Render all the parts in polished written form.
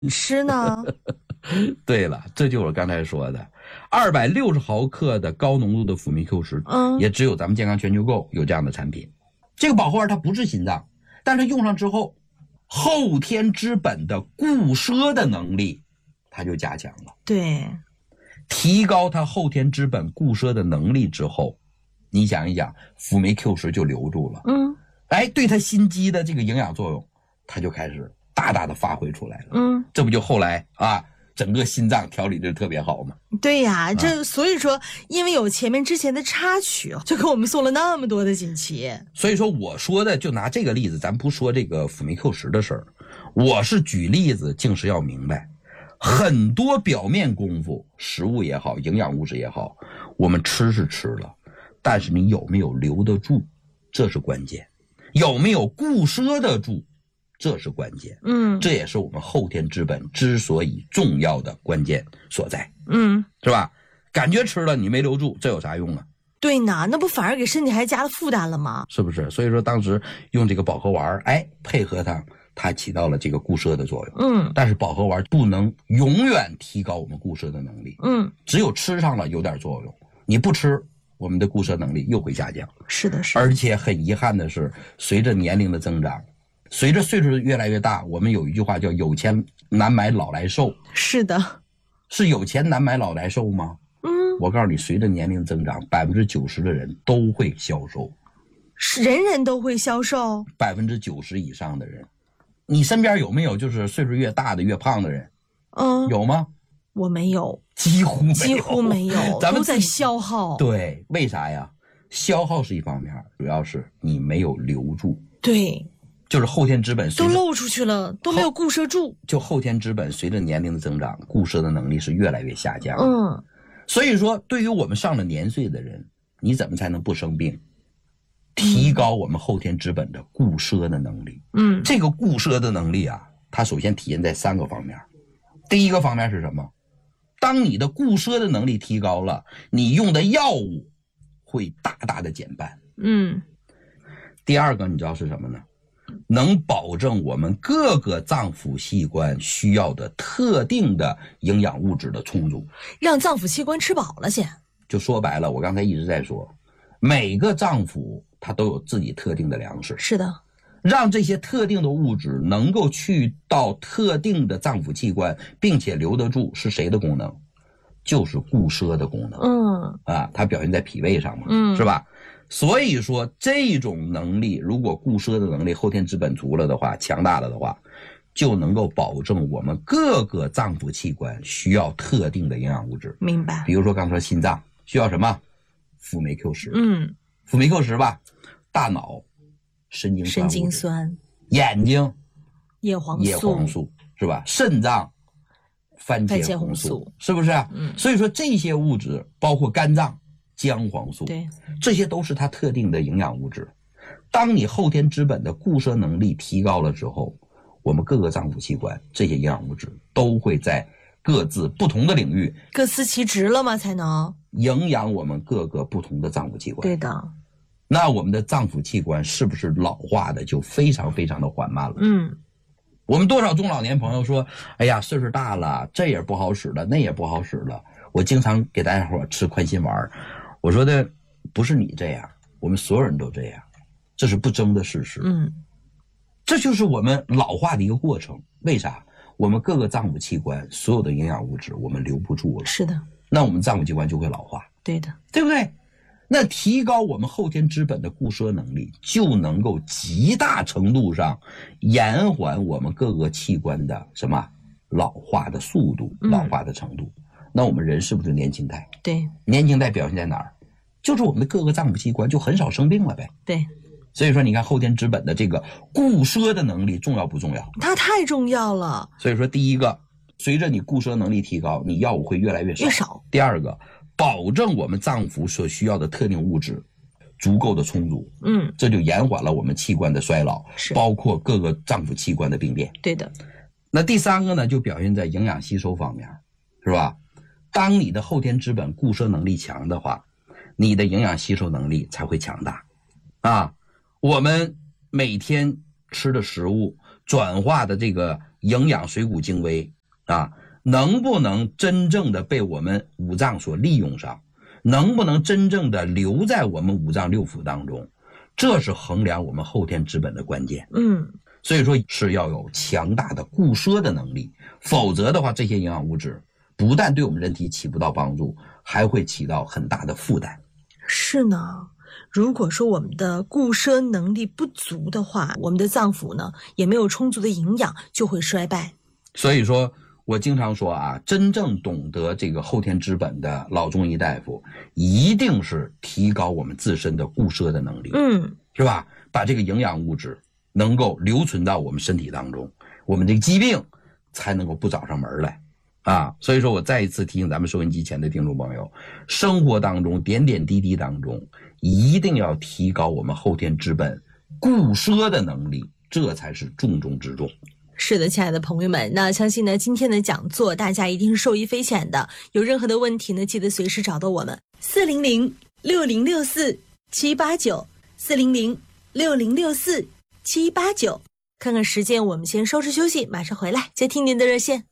吃呢？ 对了，这就是我刚才说的，260毫克的高浓度的辅酶 Q10，也只有咱们健康全球购有这样的产品。这个保和丸它不是心脏，但是用上之后，后天之本的固摄的能力它就加强了。 对， 提高它后天之本固摄的能力之后，你想一想，辅酶 Q10就留住了。对它心肌的这个营养作用，它就开始大大的发挥出来了。这不就后来整个心脏调理的特别好吗？ 对呀，所以说，因为有前面之前的插曲，就给我们送了那么多的锦旗。 所以说，我说的就拿这个例子，咱不说这个辅酶 Q10的事儿，我是举例子，竟是要明白，很多表面功夫，食物也好，营养物质也好，我们吃是吃了，但是你有没有留得住，这是关键；有没有固摄得住，这是关键。这也是我们后天之本之所以重要的关键所在。是吧？感觉吃了你没留住，这有啥用啊？ 对呢，那不反而给身体还加了负担了吗？ 是不是？所以说当时用这个保和丸，配合它起到了这个固摄的作用。但是保和丸不能永远提高我们固摄的能力。只有吃上了有点作用，你不吃，我们的固摄能力又会下降。 是的，是的。 而且很遗憾的是，随着年龄的增长，随着岁数越来越大，我们有一句话叫有钱难买老来瘦。 是的。 是有钱难买老来瘦吗？我告诉你，随着年龄增长，90%的人都会消瘦。 是人人都会消瘦 ？90%以上的人。你身边有没有就是岁数越大的越胖的人？有吗？ 我没有。 几乎没有。咱们都在消耗。 对，为啥呀？消耗是一方面，主要是你没有留住。 对， 就是后天之本都漏出去了，都没有固摄住。 就后天之本随着年龄的增长，固摄的能力是越来越下降。所以说对于我们上了年岁的人，你怎么才能不生病？提高我们后天之本的固摄的能力。这个固摄的能力它首先体现在3个方面。第一个方面是什么？当你的固摄的能力提高了，你用的药物会大大的减半。第二个你知道是什么呢？能保证我们各个脏腑器官需要的特定的营养物质的充足， 让脏腑器官吃饱了先。 就说白了，我刚才一直在说，每个脏腑它都有自己特定的粮食。 是的， 让这些特定的物质能够去到特定的脏腑器官，并且留得住，是谁的功能？就是固摄的功能。它表现在脾胃上嘛，是吧？所以说这种能力，如果固摄的能力后天之本足了的话，强大了的话，就能够保证我们各个脏腑器官需要特定的营养物质。 明白。 比如说刚才说心脏需要什么？辅酶 Q10。辅酶 Q10吧。大脑神经酸。眼睛叶黄素是吧？肾脏番茄红素，是不是？所以说这些物质包括肝脏姜黄素， 对， 这些都是它特定的营养物质。当你后天之本的固摄能力提高了之后，我们各个脏腑器官这些营养物质都会在各自不同的领域各司其职了吗？才能营养我们各个不同的脏腑器官。 对的。 那我们的脏腑器官是不是老化的就非常非常的缓慢了？我们多少中老年朋友说，哎呀，岁数大了，这也不好使了，那也不好使了。我经常给大家伙吃宽心丸，我说的不是你这样，我们所有人都这样，这是不争的事实。这就是我们老化的一个过程。为啥？我们各个脏腑器官所有的营养物质我们留不住了。 是的。 那我们脏腑器官就会老化。 对的。 对不对？那提高我们后天之本的固摄能力，就能够极大程度上延缓我们各个器官的什么老化的速度、老化的程度。那我们人是不是年轻态？ 对。 年轻态表现在哪儿？就是我们的各个脏腑器官就很少生病了呗。 对。 所以说你看后天之本的这个固摄的能力重要不重要？ 它太重要了。 所以说第一个，随着你固摄能力提高，你药物会越来越少。第二个，保证我们脏腑所需要的特定物质足够的充足。这就延缓了我们器官的衰老，包括各个脏腑器官的病变。 对的。 那第三个呢，就表现在营养吸收方面，是吧？当你的后天之本固摄能力强的话，你的营养吸收能力才会强大。我们每天吃的食物转化的这个营养水谷精微啊，能不能真正的被我们五脏所利用上，能不能真正的留在我们五脏六腑当中，这是衡量我们后天治本的关键。所以说是要有强大的固摄的能力，否则的话，这些营养物质不但对我们人体起不到帮助，还会起到很大的负担。 是呢，如果说我们的固摄能力不足的话，我们的脏腑呢也没有充足的营养，就会衰败。 所以说我经常说啊，真正懂得这个后天治本的老中医大夫，一定是提高我们自身的固摄的能力，是吧？把这个营养物质能够留存到我们身体当中，我们这个疾病才能够不找上门来啊！所以说我再一次提醒咱们收音机前的听众朋友，生活当中点点滴滴当中，一定要提高我们后天治本固摄的能力，这才是重中之重。 是的，亲爱的朋友们，那相信呢今天的讲座大家一定是受益匪浅的，有任何的问题呢，记得随时找到我们400-6064-789，400-6064-789。看看时间，我们先收拾休息，马上回来接听您的热线。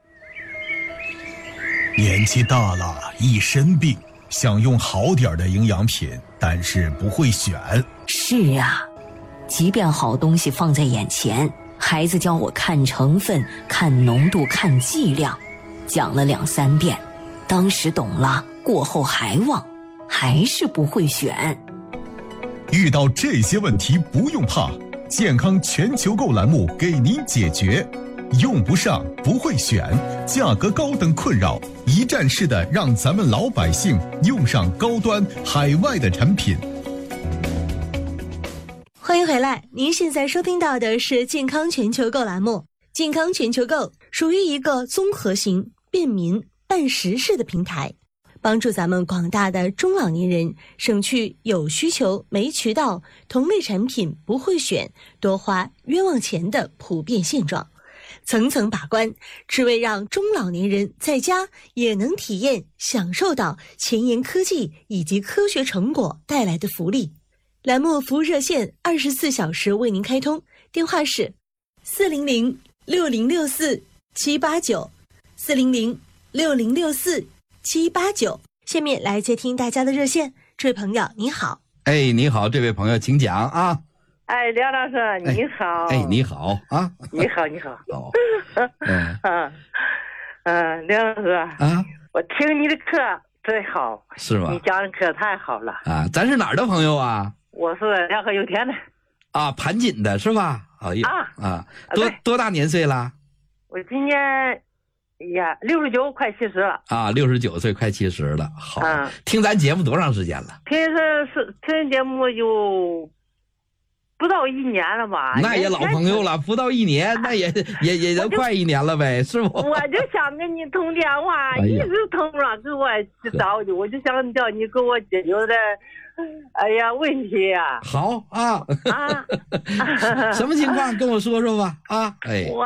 年纪大了，一身病，想用好点的营养品，但是不会选。 是啊，即便好东西放在眼前，孩子教我看成分、看浓度、看剂量，讲了2、3遍，当时懂了，过后还忘，还是不会选。 遇到这些问题不用怕，健康全球购栏目给您解决。用不上，不会选，价格高等困扰，一站式的让咱们老百姓用上高端海外的产品。 欢迎回来，您现在收听到的是健康全球购栏目。健康全球购属于一个综合型、便民、办实事的平台，帮助咱们广大的中老年人省去有需求没渠道、同类产品不会选、多花冤枉钱的普遍现状。层层把关，只为让中老年人在家也能体验享受到前沿科技以及科学成果带来的福利。栏目服务热线24小时为您开通，电话是400-6064-789，400-6064-789。下面来接听大家的热线，这位朋友你好。 你好，这位朋友请讲啊。 梁老师你好。 你好啊。 你好你好。 好。 梁老师啊， 我听你的课真好。 是吗？ 你讲的课太好了啊。咱是哪儿的朋友啊？ 我是梁河油田的。 啊，盘锦的是吧？哎呀多大年岁了？我今年69快70了。 啊，69岁快70了。好。听咱节目多长时间了？ 听节目有不到1年了吧？ 那也老朋友了，不到1年，那也快1年了呗，是不？ 我就想跟你通电话，一直通不上，给我去找你，我就想叫你给我解决点问题呀。 好啊。什么情况跟我说说吧啊。 我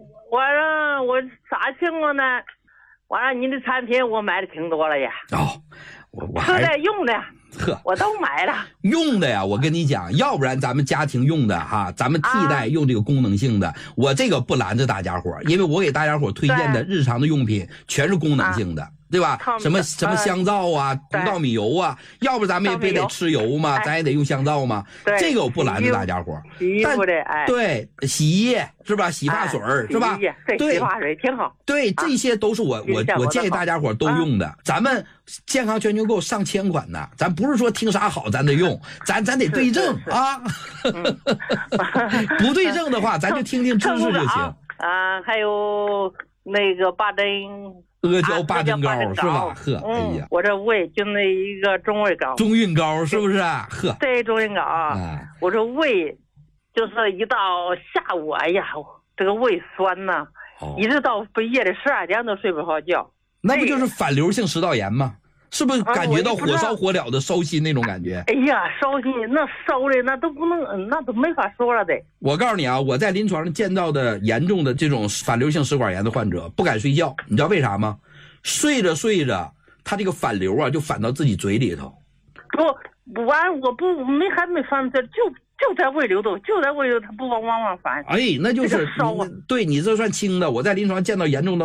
啥情况呢？我让你的产品我买的挺多了呀。 我还在用的。我都买了用的呀，我跟你讲，要不然咱们家庭用的哈，咱们替代用这个功能性的。我这个不拦着大家伙，因为我给大家伙推荐的日常的用品全是功能性的，对吧？什么香皂啊，红稻米油啊，要不咱们也非得吃油嘛，咱也得用香皂嘛。这个我不拦着大家伙。 洗衣服的对，洗衣液是吧？洗发水是吧？ 对，洗发水挺好。 对，这些都是我建议大家伙都用的。咱们健康全球购上千款呢，咱不是说听啥好咱得用，咱得对症啊。不对症的话，咱就听听知识就行。 还有那个八珍阿胶八珍膏是吧？ 我这胃就那一个中胃膏， 中运膏是不是？ 对，中运膏我这胃就是一到下午，这个胃酸呐，一直到夜里12点都睡不好觉。 那不就是反流性食道炎吗？是不是感觉到火烧火燎的烧心那种感觉？ 烧心，那烧的那都不能，那都没法说了的。 我告诉你啊，我在临床上见到的严重的这种反流性食管炎的患者不敢睡觉，你知道为啥吗？睡着睡着，他这个反流就反到自己嘴里头。 我还没反这就在胃流动，就在胃流，它不往往返。 哎，那就是烧啊！ 对你这算轻的，我在临床见到严重的。